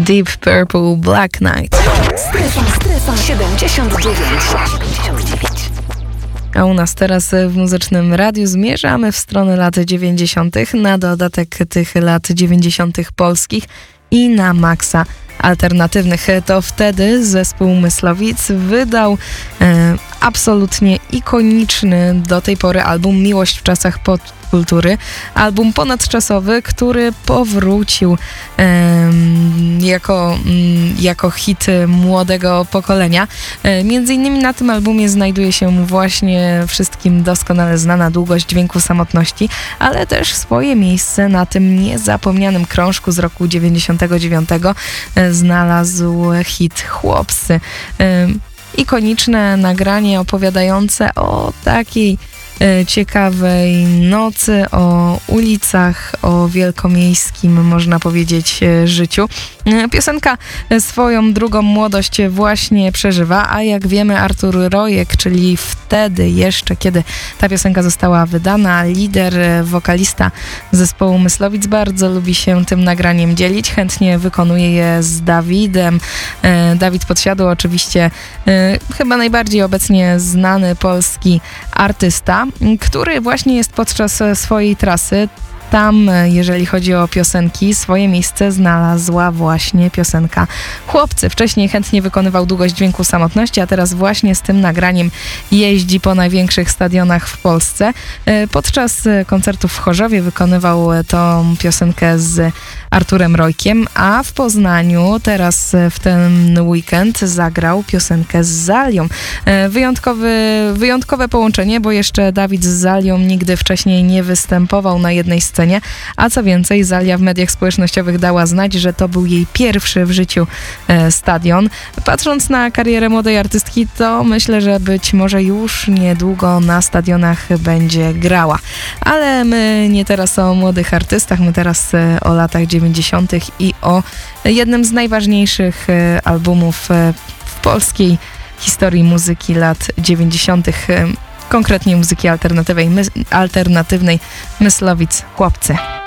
Deep Purple Black Knight. Strefa 79. A u nas teraz w Muzycznym Radiu zmierzamy w stronę lat 90. na dodatek tych lat 90. polskich i na maksa alternatywnych. To wtedy zespół Myslowic wydał absolutnie ikoniczny do tej pory album Miłość w czasach podkultury. Album ponadczasowy, który powrócił jako hit młodego pokolenia. Między innymi na tym albumie znajduje się właśnie wszystkim doskonale znana Długość dźwięku samotności, ale też swoje miejsce na tym niezapomnianym krążku z roku 99 znalazł hit Chłopcy. Ikoniczne nagranie opowiadające o takiej ciekawej nocy, o ulicach, o wielkomiejskim, można powiedzieć, życiu. Piosenka swoją drugą młodość właśnie przeżywa, a jak wiemy Artur Rojek, czyli wtedy jeszcze, kiedy ta piosenka została wydana, lider, wokalista zespołu Myslowic bardzo lubi się tym nagraniem dzielić, chętnie wykonuje je z Dawidem. Dawid Podsiadło oczywiście chyba najbardziej obecnie znany polski artysta, który właśnie jest podczas swojej trasy. Tam, jeżeli chodzi o piosenki, swoje miejsce znalazła właśnie piosenka Chłopcy. Wcześniej chętnie wykonywał Długość dźwięku samotności, a teraz właśnie z tym nagraniem jeździ po największych stadionach w Polsce. Podczas koncertów w Chorzowie wykonywał tą piosenkę z Arturem Rojkiem, a w Poznaniu teraz w ten weekend zagrał piosenkę z Zalią. Wyjątkowe połączenie, bo jeszcze Dawid z Zalią nigdy wcześniej nie występował na jednej scenie, a co więcej, Zalia w mediach społecznościowych dała znać, że to był jej pierwszy w życiu stadion. Patrząc na karierę młodej artystki, to myślę, że być może już niedługo na stadionach będzie grała. Ale my nie teraz o młodych artystach, my teraz o latach 90. i o jednym z najważniejszych albumów w polskiej historii muzyki lat 90., konkretnie muzyki alternatywnej Myslowic Chłopcy.